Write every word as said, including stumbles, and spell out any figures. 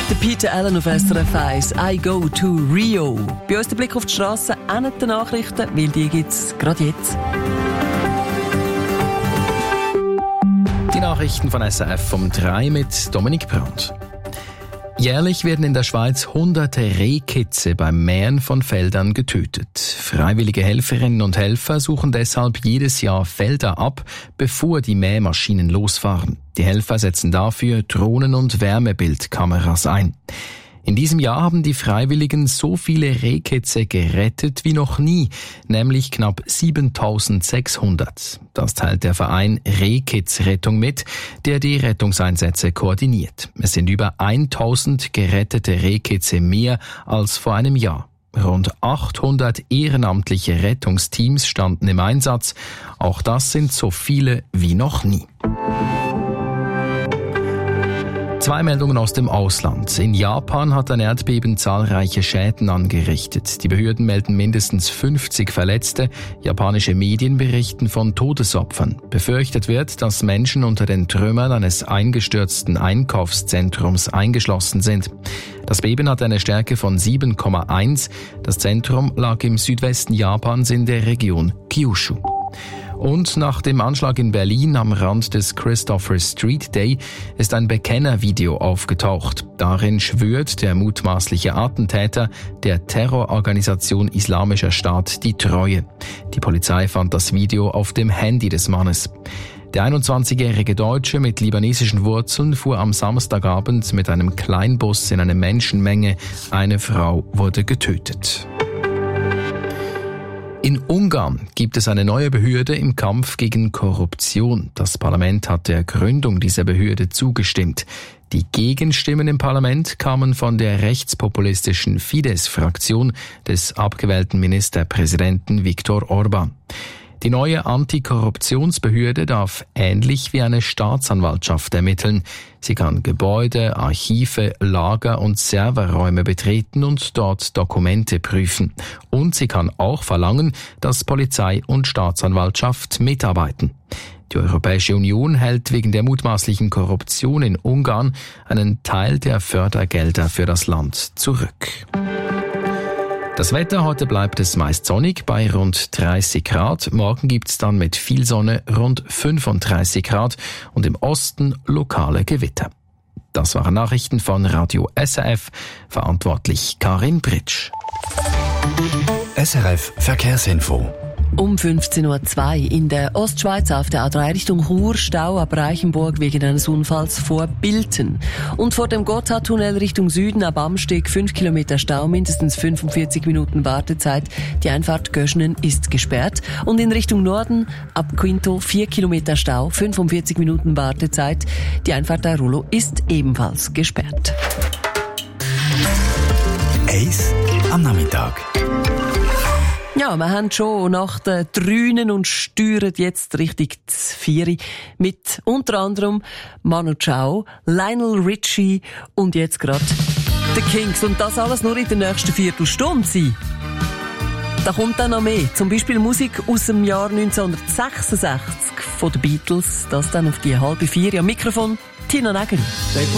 Der Peter Allen auf S R F eins, I go to Rio. Bei uns der Blick auf die Strasse, auch nicht die Nachrichten, weil die gibt es gerade jetzt. Die Nachrichten von S R F um drei mit Dominik Brandt. Jährlich werden in der Schweiz hunderte Rehkitze beim Mähen von Feldern getötet. Freiwillige Helferinnen und Helfer suchen deshalb jedes Jahr Felder ab, bevor die Mähmaschinen losfahren. Die Helfer setzen dafür Drohnen- und Wärmebildkameras ein. In diesem Jahr haben die Freiwilligen so viele Rehkitze gerettet wie noch nie, nämlich knapp siebentausendsechshundert. Das teilt der Verein Rehkitzrettung mit, der die Rettungseinsätze koordiniert. Es sind über tausend gerettete Rehkitze mehr als vor einem Jahr. Rund achthundert ehrenamtliche Rettungsteams standen im Einsatz. Auch das sind so viele wie noch nie. Zwei Meldungen aus dem Ausland. In Japan hat ein Erdbeben zahlreiche Schäden angerichtet. Die Behörden melden mindestens fünfzig Verletzte. Japanische Medien berichten von Todesopfern. Befürchtet wird, dass Menschen unter den Trümmern eines eingestürzten Einkaufszentrums eingeschlossen sind. Das Beben hat eine Stärke von sieben Komma eins. Das Zentrum lag im Südwesten Japans in der Region Kyushu. Und nach dem Anschlag in Berlin am Rand des Christopher Street Day ist ein Bekennervideo aufgetaucht. Darin schwört der mutmaßliche Attentäter der Terrororganisation Islamischer Staat die Treue. Die Polizei fand das Video auf dem Handy des Mannes. Der einundzwanzigjährige Deutsche mit libanesischen Wurzeln fuhr am Samstagabend mit einem Kleinbus in eine Menschenmenge. Eine Frau wurde getötet. In Ungarn gibt es eine neue Behörde im Kampf gegen Korruption. Das Parlament hat der Gründung dieser Behörde zugestimmt. Die Gegenstimmen im Parlament kamen von der rechtspopulistischen Fidesz-Fraktion des abgewählten Ministerpräsidenten Viktor Orbán. Die neue Antikorruptionsbehörde darf ähnlich wie eine Staatsanwaltschaft ermitteln. Sie kann Gebäude, Archive, Lager und Serverräume betreten und dort Dokumente prüfen. Und sie kann auch verlangen, dass Polizei und Staatsanwaltschaft mitarbeiten. Die Europäische Union hält wegen der mutmaßlichen Korruption in Ungarn einen Teil der Fördergelder für das Land zurück. Das Wetter, heute bleibt es meist sonnig bei rund dreißig Grad. Morgen gibt's dann mit viel Sonne rund fünfunddreißig Grad und im Osten lokale Gewitter. Das waren Nachrichten von Radio S R F, verantwortlich Karin Britsch. S R F Verkehrsinfo. Um fünfzehn Uhr zwei in der Ostschweiz auf der A drei Richtung Chur, Stau ab Reichenburg wegen eines Unfalls vor Bilten. Und vor dem Gotthardtunnel Richtung Süden ab Amsteg fünf Kilometer Stau, mindestens fünfundvierzig Minuten Wartezeit. Die Einfahrt Göschenen ist gesperrt. Und in Richtung Norden ab Quinto vier Kilometer Stau, fünfundvierzig Minuten Wartezeit. Die Einfahrt Airolo ist ebenfalls gesperrt. Eis am Nachmittag. Ja, wir haben schon nach den Drünen und steuern jetzt Richtung Vieri mit unter anderem Manu Chao, Lionel Richie und jetzt gerade The Kings. Und das alles nur in der nächsten Viertelstunde sein. Da kommt dann noch mehr. Zum Beispiel Musik aus dem Jahr neunzehnhundertsechsundsechzig von den Beatles. Das dann auf die halbe Vier. Am Mikrofon Tina Nägeli.